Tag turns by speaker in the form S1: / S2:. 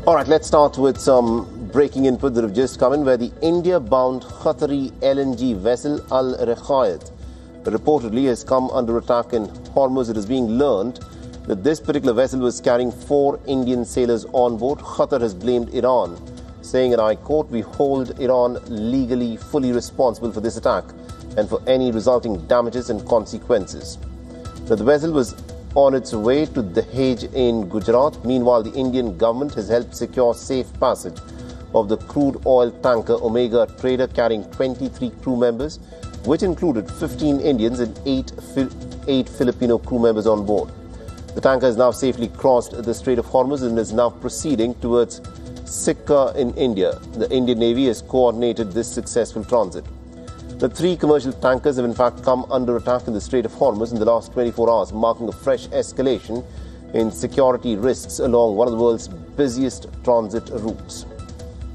S1: All right, let's start with some breaking input that have just come in, where the India-bound Qatari LNG vessel Al Ruqayyat reportedly has come under attack in Hormuz. It is being learned that this particular vessel was carrying 4 Indian sailors on board. Qatar has blamed Iran, saying, and I quote, "We hold Iran legally fully responsible for this attack and for any resulting damages and consequences." Now, the vessel was on its way to Dahej in Gujarat. Meanwhile, the Indian government has helped secure safe passage of the crude oil tanker Omega Trader carrying 23 crew members, which included 15 Indians and 8 Filipino crew members on board. The tanker has now safely crossed the Strait of Hormuz and is now proceeding towards Sikka in India. The Indian Navy has coordinated this successful transit. The 3 commercial tankers have in fact come under attack in the Strait of Hormuz in the last 24 hours, marking a fresh escalation in security risks along one of the world's busiest transit routes.